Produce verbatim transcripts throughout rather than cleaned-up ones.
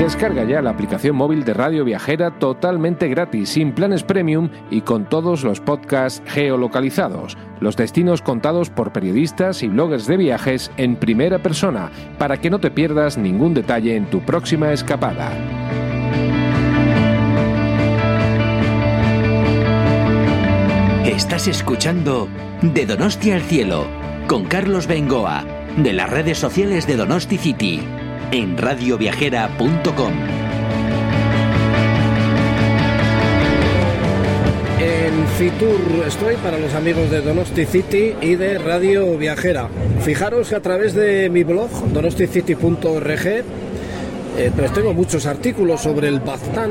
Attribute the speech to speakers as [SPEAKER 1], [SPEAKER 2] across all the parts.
[SPEAKER 1] Descarga ya la aplicación móvil de Radio Viajera totalmente gratis, sin planes premium y con todos los podcasts geolocalizados, los destinos contados por periodistas y bloggers de viajes en primera persona, para que no te pierdas ningún detalle en tu próxima escapada.
[SPEAKER 2] Estás escuchando De Donosti al Cielo, con Carlos Bengoa, de las redes sociales de Donosti City, en radio viajera punto com.
[SPEAKER 3] En Fitur estoy para los amigos de Donosti City y de Radio Viajera. Fijaros que a través de mi blog, donosti city punto org, eh, pues tengo muchos artículos sobre el Baztán.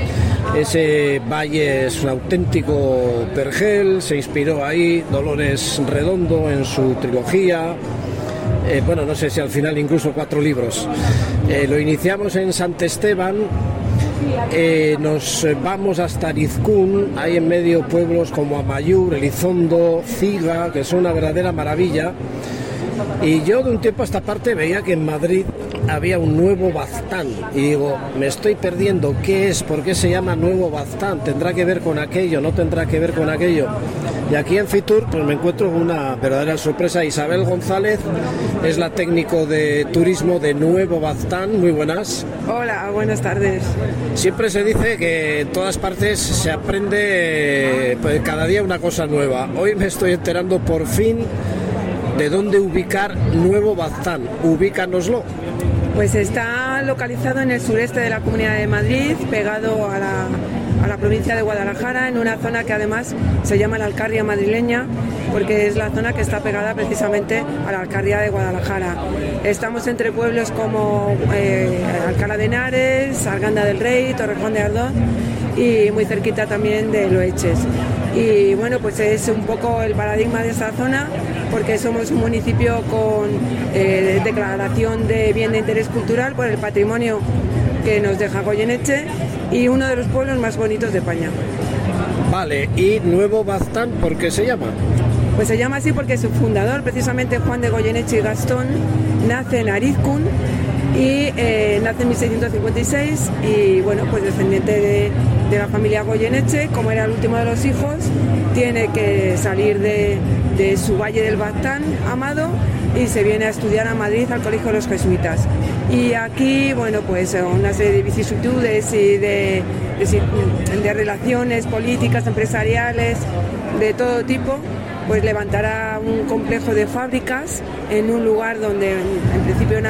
[SPEAKER 3] Ese valle es un auténtico pergel, se inspiró ahí Dolores Redondo en su trilogía. Eh, bueno, no sé si al final incluso cuatro libros. Eh, lo iniciamos en Sant Esteban, eh, nos vamos hasta Arizkún, hay en medio pueblos como Amayur, Elizondo, Ciga, que son una verdadera maravilla. Y yo de un tiempo a esta parte veía que en Madrid había un nuevo Baztán y digo, me estoy perdiendo, ¿qué es? ¿Por qué se llama nuevo Baztán? ¿Tendrá que ver con aquello? ¿No tendrá que ver con aquello? Y aquí en Fitur pues me encuentro con una verdadera sorpresa. Isabel González es la técnico de turismo de Nuevo Baztán. Muy buenas.
[SPEAKER 4] Hola, buenas tardes.
[SPEAKER 3] Siempre se dice que en todas partes se aprende pues, cada día una cosa nueva. Hoy me estoy enterando por fin de dónde ubicar Nuevo Baztán. Ubícanoslo.
[SPEAKER 4] Pues está localizado en el sureste de la Comunidad de Madrid, pegado a la, a la provincia de Guadalajara, en una zona que además se llama la Alcarria madrileña, porque es la zona que está pegada precisamente a la Alcarria de Guadalajara. Estamos entre pueblos como eh, Alcalá de Henares, Arganda del Rey, Torrejón de Ardoz y muy cerquita también de Loeches. Y bueno, pues es un poco el paradigma de esta zona, porque somos un municipio con eh, declaración de bien de interés cultural por el patrimonio que nos deja Goyeneche y uno de los pueblos más bonitos de España.
[SPEAKER 3] Vale, ¿y Nuevo Baztán por qué se llama?
[SPEAKER 4] Pues se llama así porque su fundador, precisamente Juan de Goyeneche y Gastón, nace en Arizkún y eh, nace en mil seiscientos cincuenta y seis y bueno, pues descendiente de, de la familia Goyeneche, como era el último de los hijos, tiene que salir de, de su valle del Baztán amado y se viene a estudiar a Madrid al Colegio de los Jesuitas. Y aquí, bueno, pues una serie de vicisitudes y de, de, de relaciones políticas, empresariales, de todo tipo, pues levantará un complejo de fábricas en un lugar donde en principio